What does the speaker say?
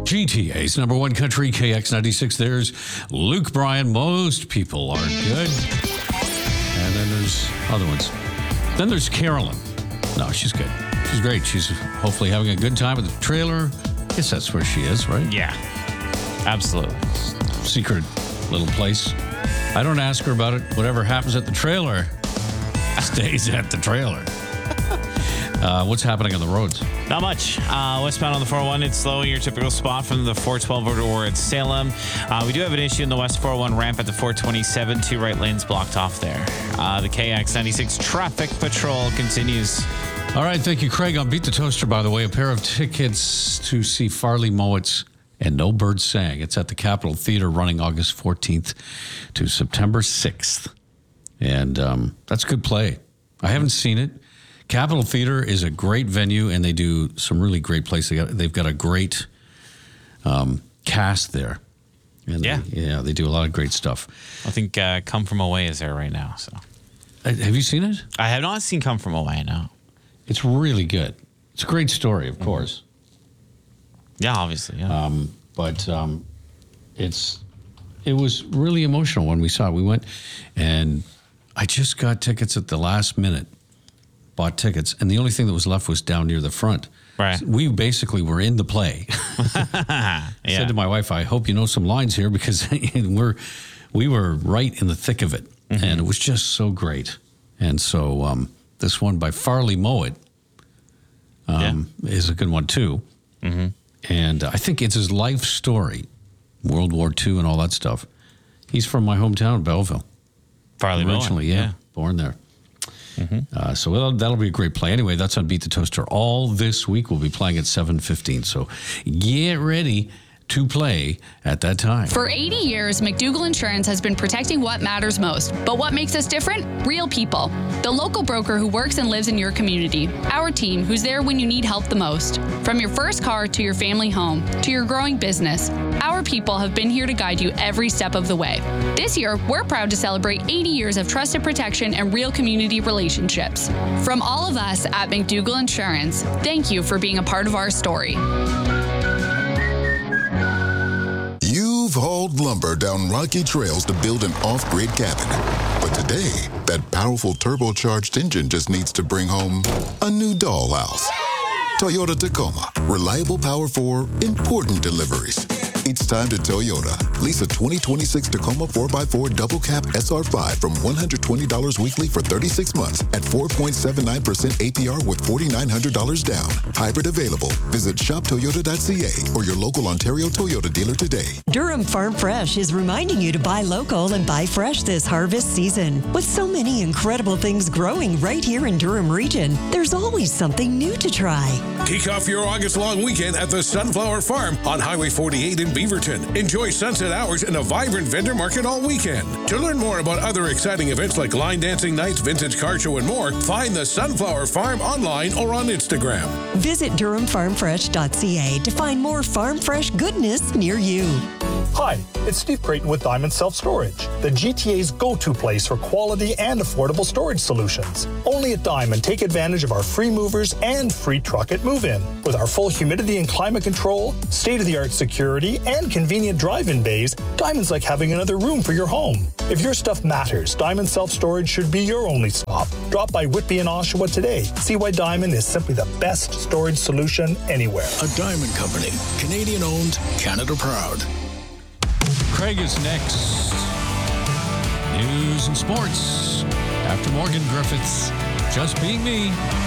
GTA's number one country, KX96. There's Luke Bryan. Most people are good. And then there's other ones. Then there's Carolyn. No, she's good. She's great. She's hopefully having a good time at the trailer. I guess that's where she is, right? Yeah, absolutely. Secret little place. I don't ask her about it. Whatever happens at the trailer stays at the trailer. What's happening on the roads? Not much. Westbound on the 401, it's slow in your typical spot from the 412 over towards Salem. We do have an issue in the West 401 ramp at the 427. 2 right lanes blocked off there. The KX96 traffic patrol continues. All right, thank you, Craig. On Beat the Toaster, by the way, a pair of tickets to see Farley Mowat's And No Birds Sang. It's at the Capitol Theater running August 14th to September 6th. And that's a good play. I haven't seen it. Capitol Theater is a great venue, and they do some really great plays. They've got a great cast there. And they do a lot of great stuff. I think Come From Away is there right now. So, have you seen it? I have not seen Come From Away, no. It's really good. It's a great story, of course. Yeah, obviously. Yeah. It was really emotional when we saw it. We went, and I just got tickets at the last minute. Bought tickets, and the only thing that was left was down near the front. Right. We basically were in the play. I said to my wife, I hope you know some lines here, because we were right in the thick of it. Mm-hmm. And it was just so great. And so this one by Farley Mowat is a good one too. Mm-hmm. And I think it's his life story, World War II and all that stuff. He's from my hometown, Belleville. Farley Mowat. Originally, born there. Mm-hmm. So that'll be a great play. Anyway, that's on Beat the Toaster all this week. We'll be playing at 7:15. So get ready to play at that time. For 80 years, McDougall Insurance has been protecting what matters most. But what makes us different? Real people. The local broker who works and lives in your community. Our team who's there when you need help the most. From your first car to your family home to your growing business, our people have been here to guide you every step of the way. This year, we're proud to celebrate 80 years of trusted protection and real community relationships. From all of us at McDougall Insurance, thank you for being a part of our story. You've hauled lumber down rocky trails to build an off-grid cabin. But today, that powerful turbocharged engine just needs to bring home a new dollhouse. Toyota Tacoma. Reliable power for important deliveries. It's time to Toyota. Lease a 2026 Tacoma 4x4 double cab SR5 from $120 weekly for 36 months at 4.79% APR with $4,900 down. Hybrid available. Visit shoptoyota.ca or your local Ontario Toyota dealer today. Durham Farm Fresh is reminding you to buy local and buy fresh this harvest season. With so many incredible things growing right here in Durham region, there's always something new to try. Kick off your August-long weekend at the Sunflower Farm on Highway 48 in Beaverton. Enjoy sunset hours and a vibrant vendor market all weekend. To learn more about other exciting events like line dancing nights, vintage car show, and more, find the Sunflower Farm online or on Instagram. Visit DurhamFarmFresh.ca to find more farm fresh goodness near you. Hi, it's Steve Creighton with Diamond Self Storage, the GTA's go-to place for quality and affordable storage solutions. Only at Diamond, take advantage of our free movers and free truck at move-in. With our full humidity and climate control, state-of-the-art security, and convenient drive-in bays, Diamond's like having another room for your home. If your stuff matters, Diamond Self Storage should be your only stop. Drop by Whitby and Oshawa today. See why Diamond is simply the best storage solution anywhere. A Diamond Company, Canadian-owned, Canada proud. Craig is next. News and sports after Morgan Griffiths. Just being me.